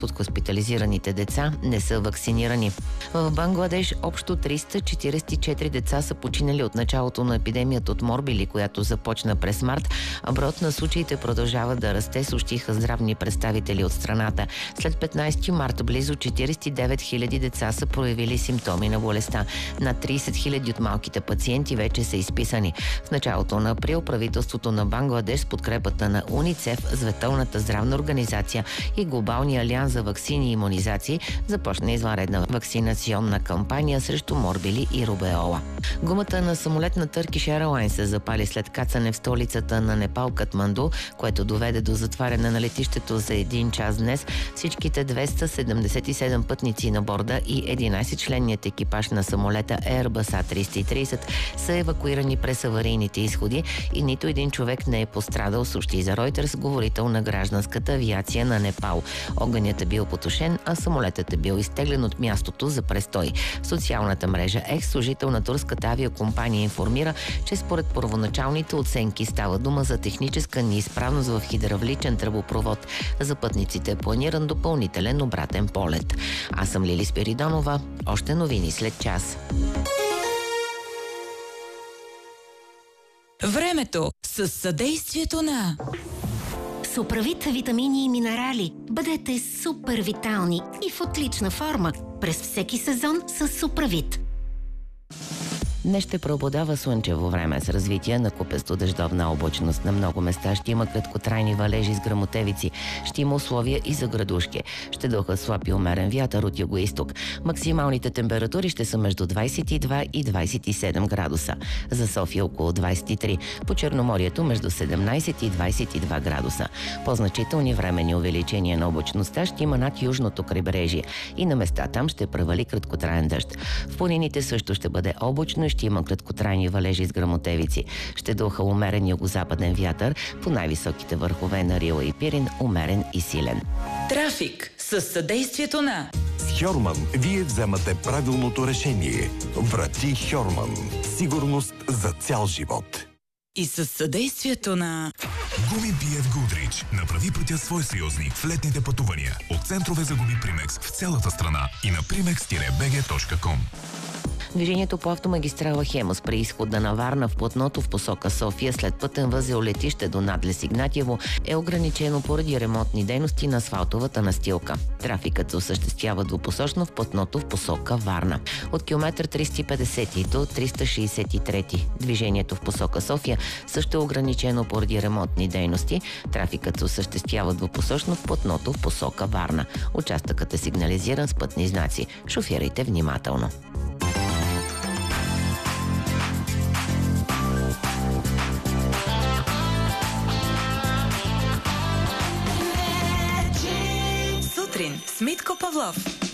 от хоспитализираните деца не са вакцинирани. В Бангладеш общо 344 деца са починали от началото на епидемията от морбили, която започна през март, а броят на случаите продължава да расте, съобщиха здравни представители от страната. След 15 март близо 49 000 деца са проявили симптоми на болестта. Над 30 000 от малките пациенти вече са изписани. В началото на април правителството на Бангладеш с подкрепата на УНИЦЕФ, Световната здравна организация и Глобалния алианс за ваксини и имунизации започна извънредна вакцинационна кампания срещу морбили и рубеола. Гумата на самолет на Turkish Airlines се запали след кацане в столицата на Непал, Катманду, което доведе до затваряне на летището за 1 час днес. Всичките 277 пътници на борда и 11-членният екипаж на самолета Airbus A330 са евакуирани през аварийните изходи и нито един човек не е пострадал, съобщи за Reuters говорител на гражданската авиация на Непал. Огънят е бил потушен, а самолетът е бил изтеглен от мястото за престой. В социалната мрежа X служител на турската авиакомпания информира, че според първоначалните оценки става дума за техническа неизправност в хидравличен тръбопровод. За пътниците е планиран допълнителен обратен полет. Аз съм Лили Спиридонова. Още новини след час. Времето с съдействието на Суправит витамини и минерали. Бъдете супер витални и в отлична форма през всеки сезон с Суправит. Днес ще преобладава слънчево време с развитие на купесто дъждовна облачност. На много места ще има краткотрайни валежи с гръмотевици. Ще има условия и за градушки. Ще духа слаб и умерен вятър от югоизток. Максималните температури ще са между 22 и 27 градуса. За София около 23. По Черноморието между 17 и 22 градуса. По-значителни временни увеличения на облачността ще има над южното крайбрежие. И на места там ще превали краткотраен дъжд. В планините също ще бъде облачно, ще има краткотрайни валежи с гръмотевици. Ще духа умерен югозападен вятър, по най-високите върхове на Рила и Пирин умерен и силен. Трафик с съдействието на С Хьорман вие вземате правилното решение. Врати Хьорман. Сигурност за цял живот. и с съдействието на Гуми BF Goodrich. Направи пътя свой съюзник в летните пътувания. От центрове за гуми Примекс в цялата страна и на primex-bg.com. Движението по автомагистрала Хемус при изхода на Варна в платното в посока София след пътен възел летище до надлез Игнатиево е ограничено поради ремонтни дейности на асфалтовата настилка. Трафикът се осъществява двупосочно в платното в посока Варна. От километър 350 до 363 движението в посока София също е ограничено поради ремонтни дейности. Трафикът се осъществява двупосочно в платното в посока Варна. Участъкът е сигнализиран с пътни знаци. Шофирайте внимателно. Сутрин с Митко Павлов.